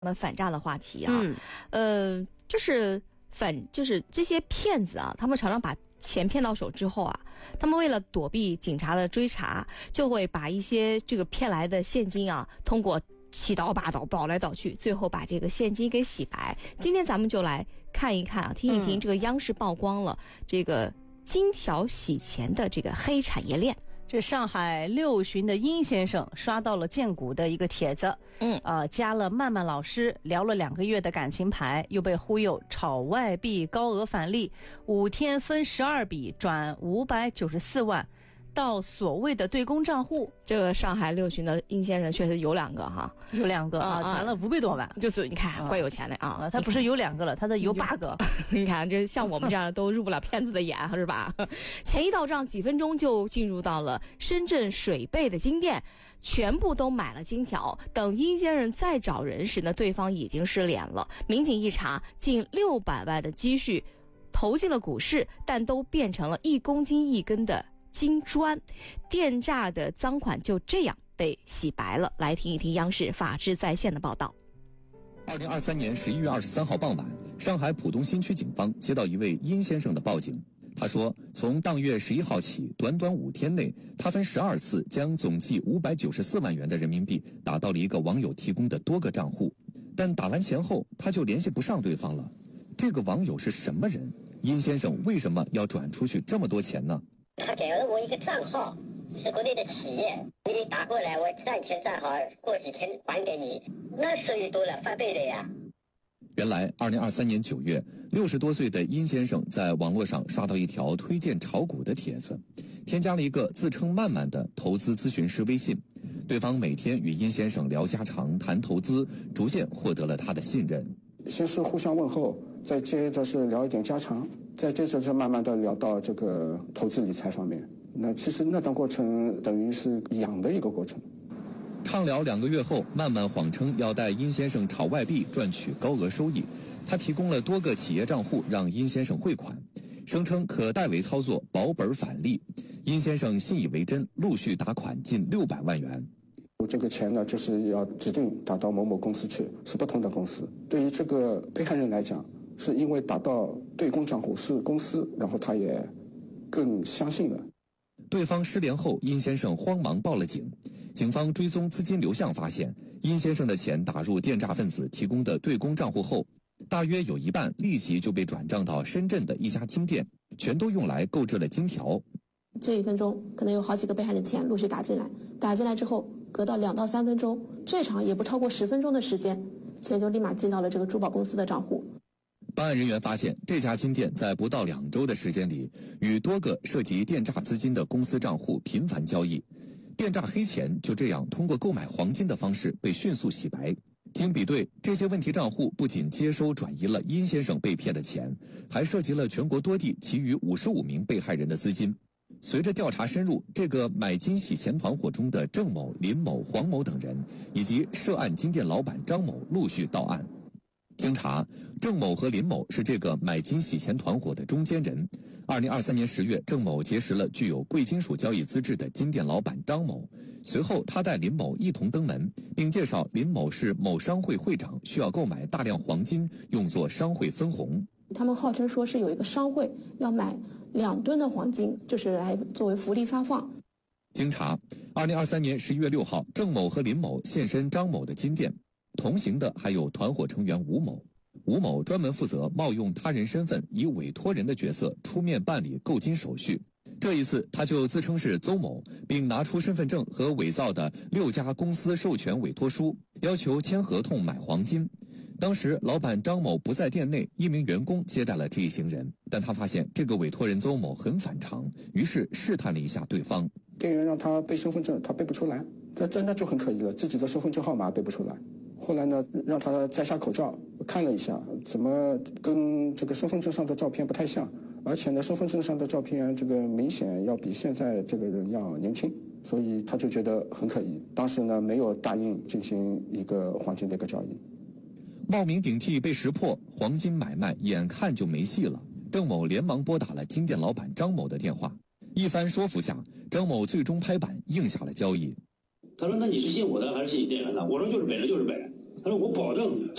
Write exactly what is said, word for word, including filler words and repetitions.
我们反诈的话题啊， 嗯， 呃，就是反就是这些骗子啊，他们常常把钱骗到手之后啊，他们为了躲避警察的追查，就会把一些这个骗来的现金啊，通过七倒八倒倒来倒去，最后把这个现金给洗白。今天咱们就来看一看啊，听一听这个央视曝光了这个金条洗钱的这个黑产业链。 这上海六旬的殷先生刷到了荐股的一个帖子， 嗯， 呃，加了曼曼老师，聊了两个月的感情牌，又被忽悠炒外币高额返利，五天分十二笔转五百九十四万。到所谓的对公账户， 这个上海六旬的殷先生确实有两个哈， 有两个啊，转了五百多万， 就是你看怪有钱的啊， 他不是有两个了，他的有八个。 你看，这像我们这样的都入不了骗子的眼，是吧？钱一到账，几分钟就进入到了深圳水贝的金店，全部都买了金条。等殷先生再找人时呢，对方已经失联了。民警一查，近六百万的积蓄投进了股市，但都变成了一公斤一根的金砖，电诈的赃款就这样被洗白了。来听一听央视法治在线的报道。 二零二三年十一月二十三号傍晚，上海浦东新区警方接到一位殷先生的报警。他说，从当月十一号起，短短五天内，他分十二次将总计五百九十四万元的人民币打到了一个网友提供的多个账户，但打完钱后，他就联系不上对方了。这个网友是什么人？殷先生为什么要转出去这么多钱呢？ 他给了我一个账号，是国内的企业，你打过来，我赚钱赚好，过几天还给你，那收益多了，翻倍的呀。 原来，二零二三年九月，六十多岁的殷先生在网络上刷到一条推荐炒股的帖子，添加了一个自称曼曼的投资咨询师微信，对方每天与殷先生聊家常、谈投资，逐渐获得了他的信任。 先是互相问候，再接着是聊一点家常，再接着就慢慢的聊到这个投资理财方面。那其实那段过程等于是养的一个过程。 畅聊两个月后，曼曼谎称要带殷先生炒外币赚取高额收益，他提供了多个企业账户让殷先生汇款，声称可代为操作保本返利。殷先生信以为真，陆续打款近六百万元。 这个钱呢，就是要指定打到某某公司去，是不同的公司。对于这个被害人来讲，是因为打到对公账户是公司，然后他也更相信了。 对方失联后，殷先生慌忙报了警。警方追踪资金流向发现，殷先生的钱打入电诈分子提供的对公账户后，大约有一半立即就被转账到深圳的一家金店，全都用来购置了金条。 这一分钟可能有好几个被害人的钱陆续打进来，打进来之后隔到两到三分钟，最长也不超过十分钟的时间，钱就立马进到了这个珠宝公司的账户。 办案人员发现，这家金店在不到两周的时间里，与多个涉及电诈资金的公司账户频繁交易，电诈黑钱就这样通过购买黄金的方式被迅速洗白。经比对，这些问题账户不仅接收转移了殷先生被骗的钱，还涉及了全国多地其余五十五名被害人的资金。随着调查深入，这个买金洗钱团伙中的郑某、林某、黄某等人，以及涉案金店老板张某陆续到案。经查，郑某和林某是这个买金洗钱团伙的中间人。二零二三年十月，郑某结识了具有贵金属交易资质的金店老板张某，随后他带林某一同登门，并介绍林某是某商会会长，需要购买大量黄金用作商会分红。 他们号称说是有一个商会要买两吨的黄金，就是来作为福利发放。 经查，二零二三年十一月六号，郑某和林某现身张某的金店，同行的还有团伙成员吴某。吴某专门负责冒用他人身份，以委托人的角色出面办理购金手续。这一次，他就自称是邹某，并拿出身份证和伪造的六家公司授权委托书，要求签合同买黄金。当时老板张某不在店内，一名员工接待了这一行人，但他发现这个委托人邹某很反常，于是试探了一下对方。 店员让他背身份证，他背不出来，这这那就很可疑了，自己的身份证号码背不出来。后来呢，让他摘下口罩看了一下，怎么跟这个身份证上的照片不太像，而且呢，身份证上的照片这个明显要比现在这个人要年轻，所以他就觉得很可疑。当时呢，没有答应进行一个黄金的一个交易。 冒名顶替被识破，黄金买卖眼看就没戏了。郑某连忙拨打了金店老板张某的电话，一番说服下，张某最终拍板应下了交易。 他说：“那你是信我的还是信你店员的？”我说：“就是本人，就是本人。” 他说我保证